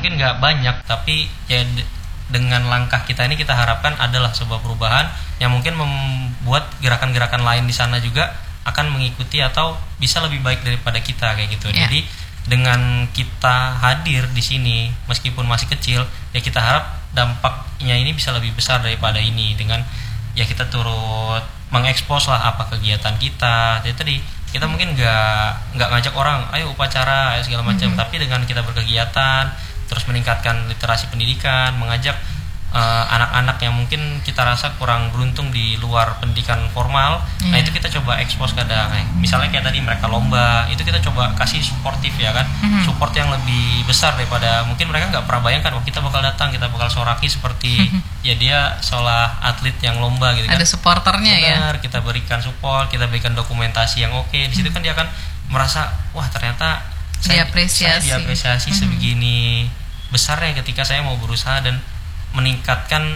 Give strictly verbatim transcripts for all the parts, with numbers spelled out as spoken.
mungkin nggak banyak, tapi ya d- dengan langkah kita ini kita harapkan adalah sebuah perubahan yang mungkin membuat gerakan-gerakan lain di sana juga akan mengikuti atau bisa lebih baik daripada kita kayak gitu. Yeah. Jadi dengan kita hadir di sini meskipun masih kecil, ya kita harap dampaknya ini bisa lebih besar daripada ini dengan ya kita turut mengekspos lah apa kegiatan kita. Jadi tadi kita mungkin nggak nggak ngajak orang ayo upacara ayo segala macam, mm-hmm. tapi dengan kita berkegiatan terus meningkatkan literasi pendidikan, mengajak uh, anak-anak yang mungkin kita rasa kurang beruntung di luar pendidikan formal, yeah. nah itu kita coba ekspos kadang, misalnya kayak tadi mereka lomba, itu kita coba kasih suportif ya kan, mm-hmm. support yang lebih besar daripada mungkin mereka nggak pernah bayangkan, oh kita bakal datang, kita bakal soraki seperti mm-hmm. ya dia seolah atlet yang lomba gitu kan. Ada supporternya. Benar, ya. Kita berikan support, kita berikan dokumentasi yang oke, di situ kan dia akan merasa wah ternyata saya diapresiasi, saya diapresiasi mm-hmm. sebegini besarnya ketika saya mau berusaha dan meningkatkan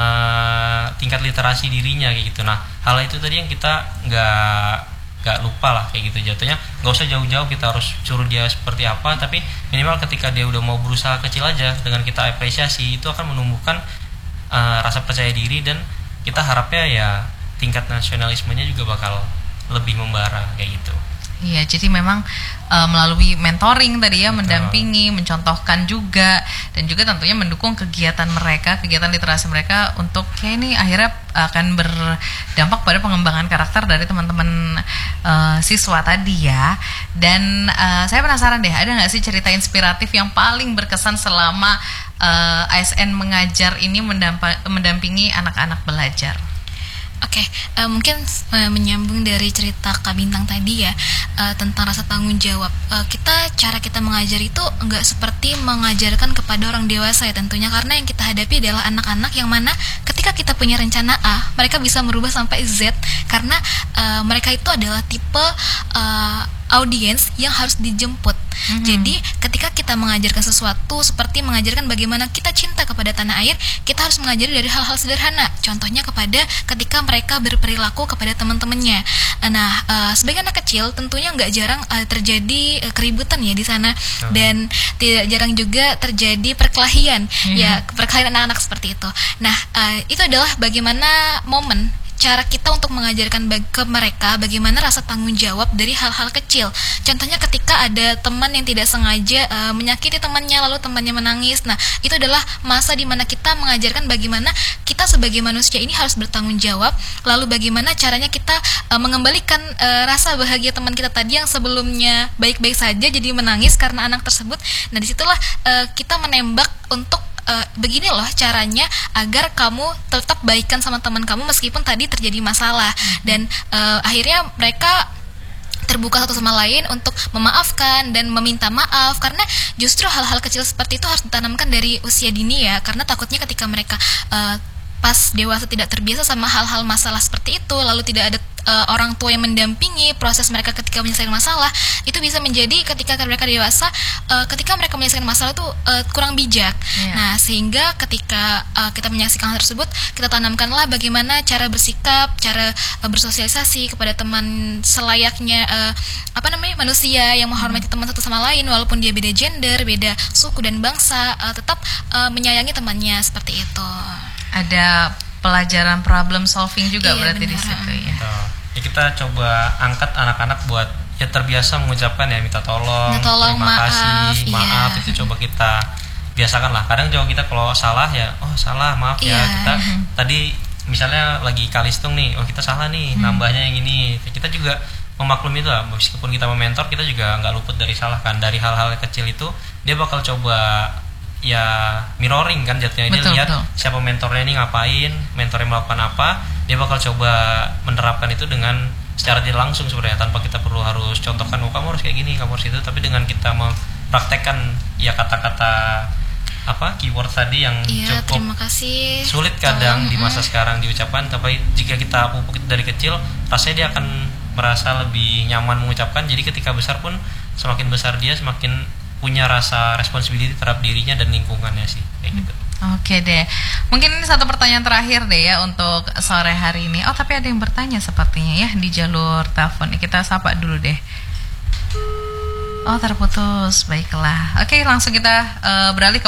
uh, tingkat literasi dirinya kayak gitu. Nah hal itu tadi yang kita nggak nggak lupa lah kayak gitu, jatuhnya nggak usah jauh-jauh kita harus suruh dia seperti apa, tapi minimal ketika dia udah mau berusaha kecil aja dengan kita apresiasi, itu akan menumbuhkan uh, rasa percaya diri, dan kita harapnya ya tingkat nasionalismenya juga bakal lebih membara kayak gitu. Iya, jadi memang uh, melalui mentoring tadi ya, betul. Mendampingi, mencontohkan juga, dan juga tentunya mendukung kegiatan mereka, kegiatan literasi mereka untuk ya ini akhirnya akan berdampak pada pengembangan karakter dari teman-teman uh, siswa tadi ya. Dan uh, saya penasaran deh, ada nggak sih cerita inspiratif yang paling berkesan selama uh, A S N mengajar ini mendampa, mendampingi anak-anak belajar? Oke, okay, uh, mungkin uh, menyambung dari cerita Kak Bintang tadi ya, uh, tentang rasa tanggung jawab. Uh, kita cara kita mengajar itu enggak seperti mengajarkan kepada orang dewasa ya tentunya, karena yang kita hadapi adalah anak-anak yang mana ketika kita punya rencana A, mereka bisa merubah sampai Z, karena uh, mereka itu adalah tipe uh, audiens yang harus dijemput. Mm-hmm. Jadi ketika kita mengajarkan sesuatu seperti mengajarkan bagaimana kita cinta kepada tanah air, kita harus mengajari dari hal-hal sederhana. Contohnya kepada ketika mereka berperilaku kepada teman-temannya. Nah, uh, sebagai anak kecil tentunya nggak jarang uh, terjadi uh, keributan ya di sana, oh. dan tidak jarang juga terjadi perkelahian. Mm-hmm. Ya, perkelahian anak-anak seperti itu. Nah, uh, itu adalah bagaimana momen cara kita untuk mengajarkan bag- ke mereka bagaimana rasa tanggung jawab dari hal-hal kecil. Contohnya ketika ada teman yang tidak sengaja uh, menyakiti temannya, lalu temannya menangis. Nah, itu adalah masa di mana kita mengajarkan bagaimana kita sebagai manusia ini harus bertanggung jawab, lalu bagaimana caranya kita uh, mengembalikan uh, rasa bahagia teman kita tadi yang sebelumnya baik-baik saja jadi menangis karena anak tersebut. Nah, disitulah uh, kita menembak untuk Uh, begini loh caranya agar kamu tetap baikan sama teman kamu meskipun tadi terjadi masalah, dan uh, akhirnya mereka terbuka satu sama lain untuk memaafkan dan meminta maaf, karena justru hal-hal kecil seperti itu harus ditanamkan dari usia dini ya, karena takutnya ketika mereka uh, pas dewasa tidak terbiasa sama hal-hal masalah seperti itu, lalu tidak ada uh, orang tua yang mendampingi proses mereka ketika menyelesaikan masalah, itu bisa menjadi ketika mereka dewasa, uh, ketika mereka menyelesaikan masalah itu uh, kurang bijak. Yeah. Nah, sehingga ketika uh, kita menyaksikan hal tersebut, kita tanamkanlah bagaimana cara bersikap, cara uh, bersosialisasi kepada teman selayaknya uh, apa namanya manusia yang menghormati hmm. teman satu sama lain, walaupun dia beda gender, beda suku dan bangsa, uh, tetap uh, menyayangi temannya seperti itu. Ada pelajaran problem solving juga, iya, berarti benar. Di situ ya. Ya kita coba angkat anak-anak buat ya terbiasa mengucapkan ya minta tolong, minta tolong terima maaf, kasih, maaf, iya. itu coba kita biasakan lah. Kadang juga kita kalau salah ya, oh salah maaf ya, iya. kita mm-hmm. tadi misalnya lagi kalistung nih, oh kita salah nih, mm. nambahnya yang ini. Kita juga memaklumi itu lah, meskipun kita mementor, kita juga nggak luput dari salah kan. Dari hal-hal kecil itu dia bakal coba ya mirroring kan jatuhnya, dia lihat betul. Siapa mentornya ini ngapain, mentornya melakukan apa, dia bakal coba menerapkan itu dengan secara tidak langsung sebenarnya, tanpa kita perlu harus contohkan, oh kamu harus kayak gini, kamu harus itu, tapi dengan kita mempraktekkan ya kata-kata apa keyword tadi yang iya, cukup terima kasih. sulit kadang oh, di masa mm. sekarang diucapkan, tapi jika kita pupuk itu dari kecil, rasanya dia akan merasa lebih nyaman mengucapkan. Jadi ketika besar pun semakin besar dia semakin punya rasa responsibility terhadap dirinya dan lingkungannya sih kayak gitu. Oke deh, mungkin ini satu pertanyaan terakhir deh ya untuk sore hari ini. Oh tapi ada yang bertanya sepertinya ya di jalur telepon. Kita sapa dulu deh. Oh terputus, baiklah. Oke langsung kita uh, beralih ke